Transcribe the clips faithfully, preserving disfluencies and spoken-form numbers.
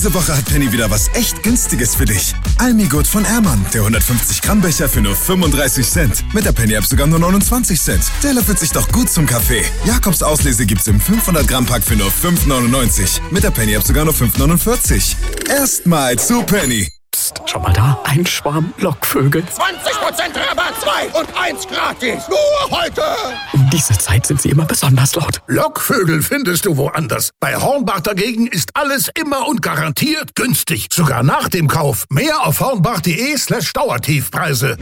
Diese Woche hat Penny wieder was echt Günstiges für dich. Almigurt von Ehrmann, der hundertfünfzig Gramm Becher für nur fünfunddreißig Cent. Mit der Penny-App sogar nur neunundzwanzig Cent. Der löffelt sich doch gut zum Kaffee. Jakobs Auslese gibt's im fünfhundert Gramm Pack für nur fünf neunundneunzig. Mit der Penny-App sogar nur fünf neunundvierzig. Erstmal zu Penny. Psst, schau mal da, ein Schwarm Lockvögel. zwanzig Prozent Rabatt, zwei und eins gratis. Nur heute. Um diese Zeit sind sie immer besonders laut. Lockvögel findest du woanders. Bei Hornbach dagegen ist alles immer und garantiert günstig. Sogar nach dem Kauf. Mehr auf hornbach.de slash Dauertiefpreise.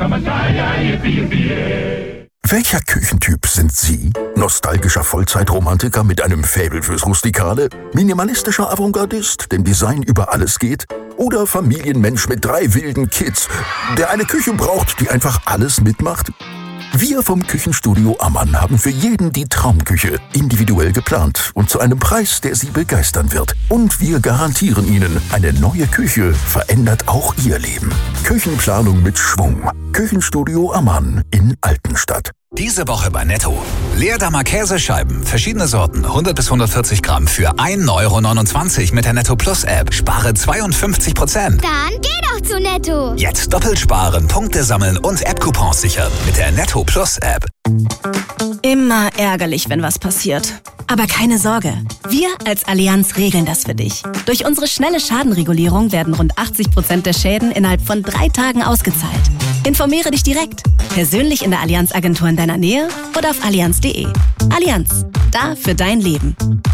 Welcher Küchentyp sind Sie? Nostalgischer Vollzeitromantiker mit einem Faible fürs Rustikale? Minimalistischer Avantgardist, dem Design über alles geht? Oder Familienmensch mit drei wilden Kids, der eine Küche braucht, die einfach alles mitmacht? Wir vom Küchenstudio Ammann haben für jeden die Traumküche individuell geplant und zu einem Preis, der Sie begeistern wird. Und wir garantieren Ihnen, eine neue Küche verändert auch Ihr Leben. Küchenplanung mit Schwung. Küchenstudio Ammann in Altenstadt. Diese Woche bei Netto. Leerdammer Käsescheiben, verschiedene Sorten, hundert bis hundertvierzig Gramm für ein Euro neunundzwanzig mit der Netto Plus App. Spare zweiundfünfzig Prozent. Dann geh doch zu Netto. Jetzt doppelt sparen, Punkte sammeln und App-Coupons sichern mit der Netto Plus App. Immer ärgerlich, wenn was passiert. Aber keine Sorge, wir als Allianz regeln das für dich. Durch unsere schnelle Schadenregulierung werden rund achtzig Prozent der Schäden innerhalb von drei Tagen ausgezahlt. Informiere dich direkt, persönlich in der Allianz-Agentur in deiner Nähe oder auf allianz punkt de. Allianz, da für dein Leben.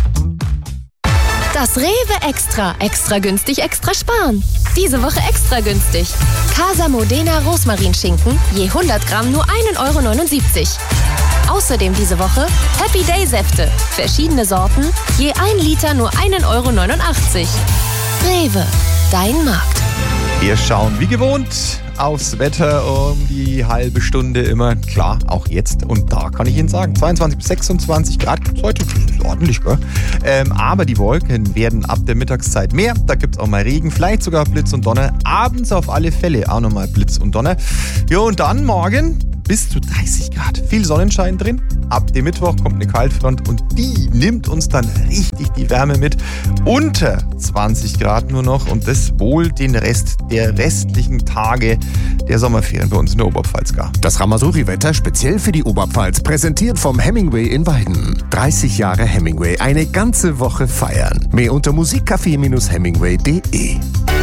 Das Rewe Extra. Extra günstig, extra sparen. Diese Woche extra günstig. Casa Modena Rosmarinschinken, je hundert Gramm nur ein Euro neunundsiebzig. Außerdem diese Woche Happy Day Säfte. Verschiedene Sorten, je ein Liter nur ein Euro neunundachtzig. Rewe, dein Markt. Wir schauen wie gewohnt aufs Wetter um die halbe Stunde immer. Klar, auch jetzt. Und da kann ich Ihnen sagen, zweiundzwanzig bis sechsundzwanzig Grad gibt es heute. Das ist ordentlich, gell? Ähm, aber die Wolken werden ab der Mittagszeit mehr. Da gibt es auch mal Regen, vielleicht sogar Blitz und Donner. Abends auf alle Fälle auch nochmal Blitz und Donner. Ja, und dann morgen bis zu dreißig Grad. Viel Sonnenschein drin. Ab dem Mittwoch kommt eine Kaltfront und die nimmt uns dann richtig die Wärme mit. Unter zwanzig Grad nur noch und das wohl den Rest der restlichen Tage der Sommerferien bei uns in der Oberpfalz gar. Das Ramasuri-Wetter speziell für die Oberpfalz, präsentiert vom Hemingway in Weiden. dreißig Jahre Hemingway, eine ganze Woche feiern. Mehr unter musikcafé Bindestrich hemingway punkt de.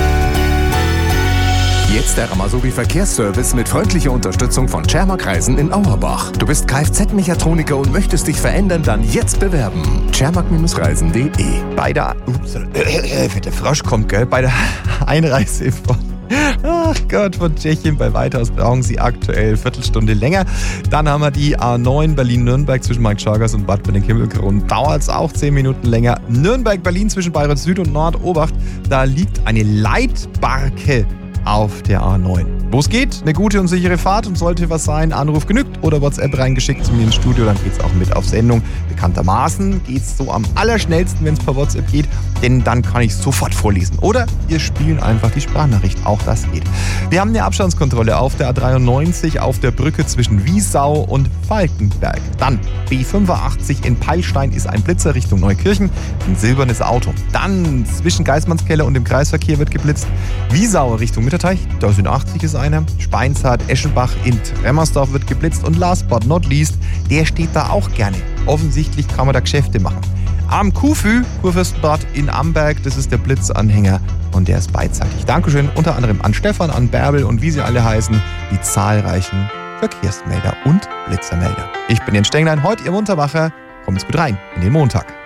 Jetzt der Ramasuri Verkehrsservice mit freundlicher Unterstützung von Cermak Reisen in Auerbach. Du bist Kfz-Mechatroniker und möchtest dich verändern, dann jetzt bewerben. cermak Reisen punkt de. Bei der, ups, äh, der Frosch kommt, gell? Bei der Einreise von Ach Gott, von Tschechien bei Weithaus brauchen Sie aktuell Viertelstunde länger. Dann haben wir die A neun Berlin-Nürnberg zwischen Mike Chagas und Bad Benning-Himmelkron. Dauert es auch zehn Minuten länger. Nürnberg-Berlin zwischen Bayreuth Süd und Nord-Obacht. Da liegt eine Leitbarke auf der A neun. Wo es geht, eine gute und sichere Fahrt und sollte was sein, Anruf genügt oder WhatsApp reingeschickt zu mir ins Studio, dann geht's auch mit auf Sendung. Bekanntermaßen geht's so am allerschnellsten, wenn es per WhatsApp geht, denn dann kann ich sofort vorlesen. Oder wir spielen einfach die Sprachnachricht, auch das geht. Wir haben eine Abstandskontrolle auf der A dreiundneunzig auf der Brücke zwischen Wiesau und Falkenberg. Dann B fünfundachtzig in Peilstein ist ein Blitzer Richtung Neukirchen, ein silbernes Auto. Dann zwischen Geismannskeller und dem Kreisverkehr wird geblitzt. Wiesau Richtung Mitterteich, da sind achtzig ist einer. Speinshardt, Eschenbach in Tremmersdorf wird geblitzt und last but not least, der steht da auch gerne. Offensichtlich kann man da Geschäfte machen. Am Kufü, Kurfürstenbad in Amberg, das ist der Blitzanhänger und der ist beidseitig. Dankeschön unter anderem an Stefan, an Bärbel und wie sie alle heißen, die zahlreichen Verkehrsmelder und Blitzermelder. Ich bin Jens Stenglein, heute Ihr Muntermacher. Kommt's gut rein in den Montag.